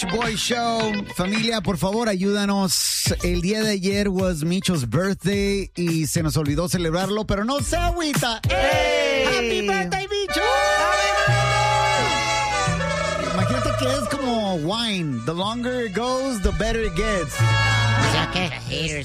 Boy Show. Familia, por favor, ayúdanos. El día de ayer was Micho's birthday y se nos olvidó celebrarlo, pero no se agüita. ¡Hey! ¡Happy birthday, Micho! Imagínate que es como wine. The longer it goes, the better it gets. O sea que haters.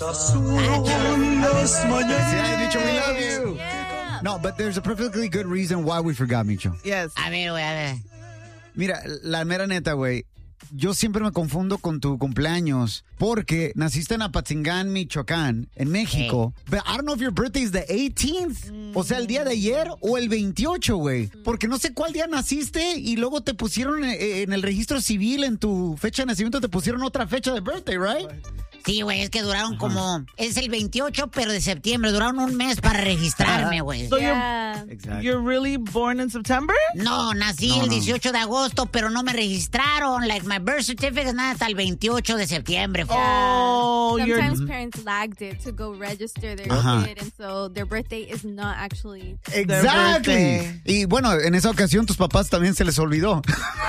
Micho, we love you. Yeah. No, but there's a perfectly good reason why we forgot, Micho. Yes. A ver, güey, a ver. Mira, la mera neta, güey. Yo siempre me confundo con tu cumpleaños porque naciste en Apatzingán, Michoacán, en México. But I don't know if your birthday is the 18th. O sea, el día de ayer o el 28, güey. Porque no sé cuál día naciste y luego te pusieron en el registro civil, en tu fecha de nacimiento, te pusieron otra fecha de birthday, right? Sí, güey, es que duraron como... Es el 28, pero de septiembre. Duraron un mes para registrarme, güey. So Exactly. you're really born in September? No, nací el 18 de agosto, pero no me registraron. Like, my birth certificate es nada hasta el 28 de septiembre. Oh, Sometimes parents lagged it to go register their kid, and so their birthday is not actually... Exactly. Y bueno, en esa ocasión tus papás también se les olvidó.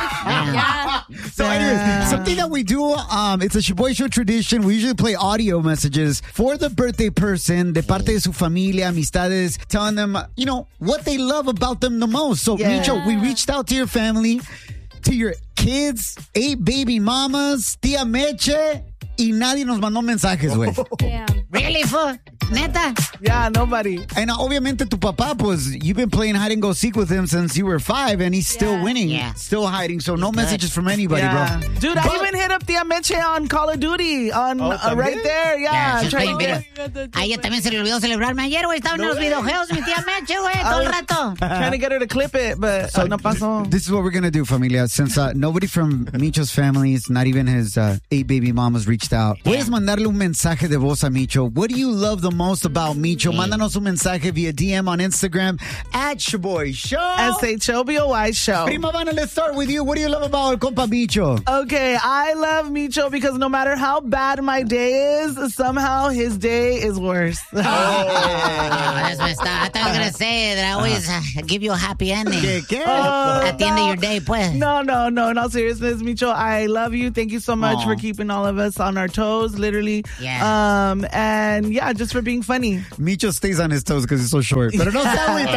Yeah. So anyways, something that we do, it's a Shaboy Show tradition. We usually play audio messages for the birthday person de parte de su familia, amistades, telling them, you know, what they love about them the most. So, Micho, we reached out to your family, to your kids, 8 baby mamas, tía Meche, y nadie nos mandó mensajes, güey. Damn. Really, fool? Neta? Yeah, nobody. And obviamente tu papá, pues, you've been playing hide and go seek with him since you were 5, and he's still winning, still hiding. So no messages from anybody, bro. Dude, I even hit up Tia Meche on Call of Duty, on right there. Yeah, she's trying playing to video. A ella también se le olvidó celebrarme ayer, güey. Estaba en los videojuegos, mi tía Meche, güey, todo el rato. trying to get her to clip it, but no pasó. This is what we're going to do, familia. Since nobody from Micho's families, not even his 8 baby mamas reached out. Puedes mandarle un mensaje de voz a Micho. What do you love the most about Micho? Mándanos un mensaje via DM on Instagram at Shaboy Show. SHOBOY Show. Prima Vana, let's start with you. What do you love about el compa Micho? Okay, I love Micho because no matter how bad my day is, somehow his day is worse. That's messed up. I thought I was going to say that I always give you a happy ending. ¿Qué? At the end of your day, pues. No. In all seriousness, Micho, I love you. Thank you so much for keeping all of us on our toes, literally. Yeah. And yeah, just for being funny. Micho stays on his toes because he's so short. Pero no se agüita.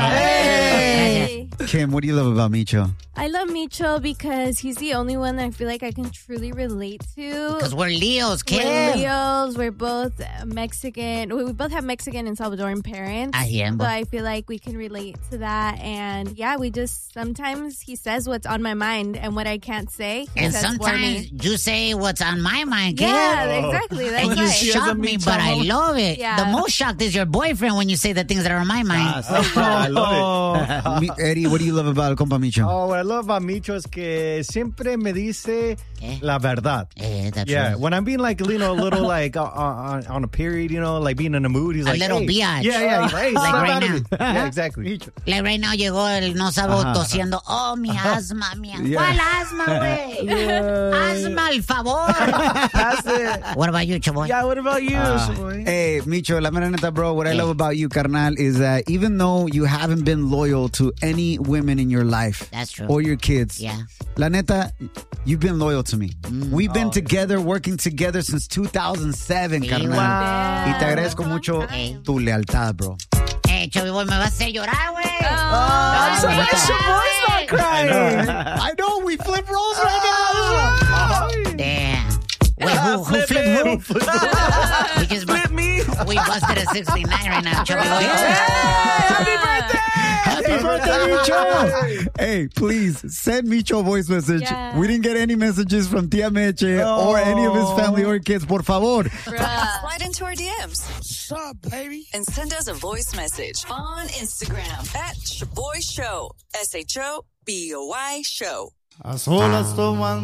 Hey. Kim, what do you love about Micho? I love Micho because he's the only one that I feel like I can truly relate to. Because we're Leos, kid. We're Leos. We're both Mexican. We both have Mexican and Salvadoran parents. So I feel like we can relate to that. And yeah, we just, sometimes he says what's on my mind and what I can't say. And sometimes you say what's on my mind, kid. Yeah, exactly. That's And you right. shock me, but I love it. Yeah. The most shocked is your boyfriend when you say the things that are on my mind. I love it. Eddie, what do you love about el compa Micho? Oh, what I love about Micho es que siempre me dice la verdad. That's Yeah, right. when I'm being like, you know, a little like on a period, you know, like being in a mood, he's A like, little hey. biatch. Yeah, he's like, hey, Like snap right out of now. it. Yeah, exactly. Like right now llegó el no sabo tosiendo. Oh, mi asma, mi asma. ¿Cuál asma, güey? Asma, al favor. That's it. What about you, Chaboy? Yeah, what about you, Shaboy? Hey, Micho, la mera neta, bro, what I love about you, carnal, is that even though you haven't been loyal to any women in your life, That's true. or your kids, Yeah. la neta, you've been loyal to me. We've been together, working together since 2007, Sí, carnal. wow. Y te agradezco mucho tu lealtad, bro. Chaboy, me vas a hacer llorar, güey. I'm surprised Shaboy's not crying. I know, we flip roles right now. Damn. Wait, who flipped who? We just Flip me. we busted a 69 right now, Chaboy. Happy birthday. Happy birthday, Micho! Hey, please send Micho a voice message. Yeah. We didn't get any messages from Tia Meche or any of his family or kids. Por favor. Slide into our DMs. What's up, baby? And send us a voice message on Instagram at Shaboy Show. SHOBOY Show. A solas toman